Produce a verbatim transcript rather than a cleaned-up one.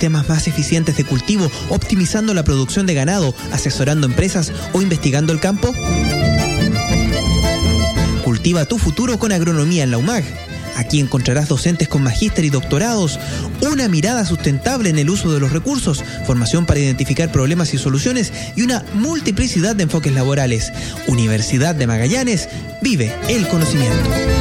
sistemas más eficientes de cultivo, optimizando la producción de ganado, asesorando empresas o investigando el campo? Cultiva tu futuro con agronomía en la U M A G. Aquí encontrarás docentes con magíster y doctorados, una mirada sustentable en el uso de los recursos, formación para identificar problemas y soluciones y una multiplicidad de enfoques laborales. Universidad de Magallanes, vive el conocimiento.